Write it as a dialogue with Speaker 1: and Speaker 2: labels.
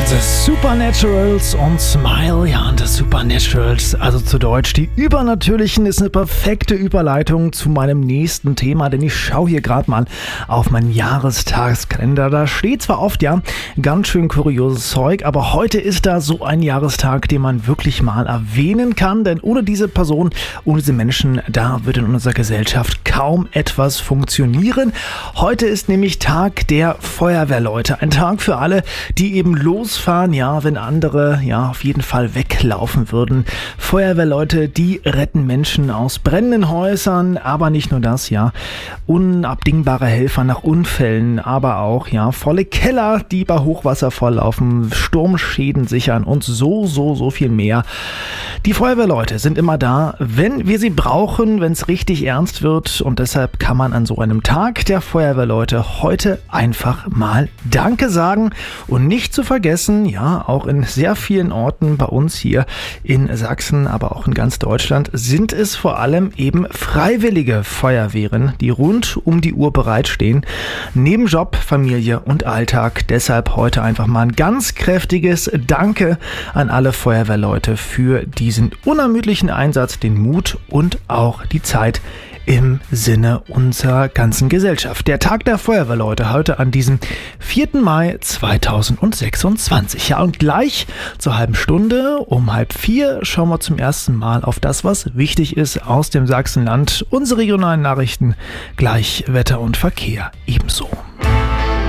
Speaker 1: The Supernaturals und Smile, ja, und das Supernaturals, also zu Deutsch die Übernatürlichen, ist eine perfekte Überleitung zu meinem nächsten Thema, denn ich schaue hier gerade mal auf meinen Jahrestagskalender. Da steht zwar oft, ja, ganz schön kurioses Zeug, aber heute ist da so ein Jahrestag, den man wirklich mal erwähnen kann, denn ohne diese Person, ohne diese Menschen, da wird in unserer Gesellschaft kaum etwas funktionieren. Heute ist nämlich Tag der Feuerwehrleute, ein Tag für alle, die eben losfahren, ja, wenn andere ja auf jeden Fall weglaufen würden. Feuerwehrleute, die retten Menschen aus brennenden Häusern, aber nicht nur das, ja, unabdingbare Helfer nach Unfällen, aber auch, ja, volle Keller, die bei Hochwasser volllaufen, Sturmschäden sichern und so viel mehr. Die Feuerwehrleute sind immer da, wenn wir sie brauchen, wenn es richtig ernst wird, und deshalb kann man an so einem Tag der Feuerwehrleute heute einfach mal Danke sagen und nicht zu vergessen, ja, auch in sehr vielen Orten bei uns hier in Sachsen, aber auch in ganz Deutschland sind es vor allem eben freiwillige Feuerwehren, die rund um die Uhr bereitstehen, neben Job, Familie und Alltag. Deshalb heute einfach mal ein ganz kräftiges Danke an alle Feuerwehrleute für diesen unermüdlichen Einsatz, den Mut und auch die Zeit im Sinne unserer ganzen Gesellschaft. Der Tag der Feuerwehrleute heute an diesem 4. Mai 2026. Ja, und gleich zur halben Stunde um 3:30 schauen wir zum ersten Mal auf das, was wichtig ist aus dem Sachsenland. Unsere regionalen Nachrichten, gleich Wetter und Verkehr ebenso.